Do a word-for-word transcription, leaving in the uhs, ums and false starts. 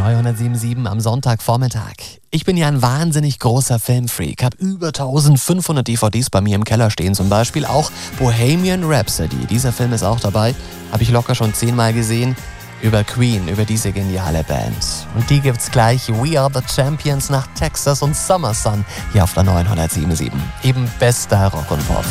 neunhundertsieben Komma sieben am Sonntagvormittag. Ich bin ja ein wahnsinnig großer Filmfreak, habe über eintausendfünfhundert D V Ds bei mir im Keller stehen, zum Beispiel auch Bohemian Rhapsody. Dieser Film ist auch dabei, habe ich locker schon zehnmal gesehen. Über Queen, über diese geniale Band. Und die gibt's gleich, We Are The Champions nach Texas und Summer Sun hier auf der neunhundertsieben Komma sieben. Eben bester Rock und Pop.